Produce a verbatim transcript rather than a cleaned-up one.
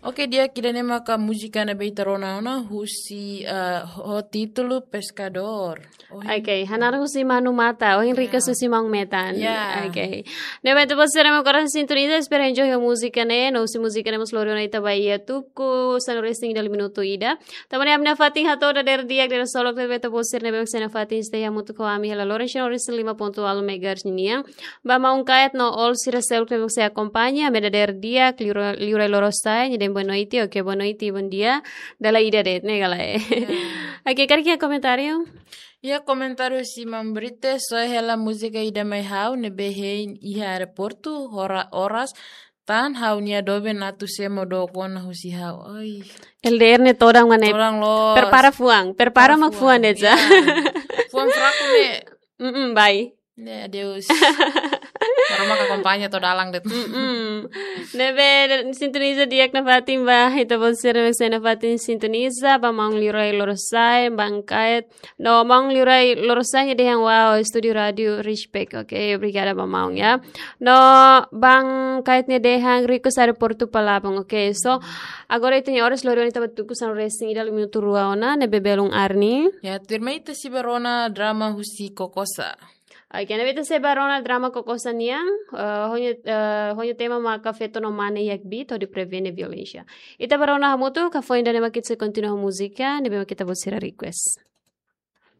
Oke, dia kiranya maka musika na beitarona ona husi uh, ho titulo pescador. Oh, Okay, hanarang si Manu Mata, o Enrique Yeah. Susimang Metan. Yeah. Okay. Nebe po sira mo corazón sintonizado, espero enjoy yung musika na no si musika na mas loro na ita bahia tuko sa no resting dal minuto ida. Tamani amna fating hato da der diak der solo que beto po sira nebe sena fating stay hamuto ko ami hala loro sino resting lima punto al megahertz niya. Ba maung kayat no all sira sel que se acompaña me der diak liura liura loro stay ni den bueno iti okay bueno iti bon dia dala ida det negala. Okay, kari kia komentario? Ya comentário si mambrite soy hela música ida mai hau ne behe iha aeroportu hora horas tan hau nia dobe natu semo do kona husi hau. Ai. El D R ne toda una ne. Orang lo. Prepara fuang, prepara mak fuang deja. Fuang fraku ne. Mm -mm, bye. Ne adeus. Para maka kompanya to dalang det. Mm. Nebe sintoniza diak na fatin ba ito po sira na fatin sintoniza ba mang liray lorosay bangkait no mang liray lorosay de yang wow studio radio respect okay obrigada ba maung ya no bangkait ni de hang rico sa aeroporto palabang okay so agora ito ni oras loro ni tabat tuku sa resting idal minuto ruaona nebe belong arni ya tirma ita si Barona drama husi kokosa. Ay, kaya nabita sa barona drama kokosa niyang, uh, honyo, uh, honyo tema mga feto no mane yagbit o di prevene violencia. Ita barona hamuto, ka foinda na makit sa kontinuang musika, nabi makita po sira request.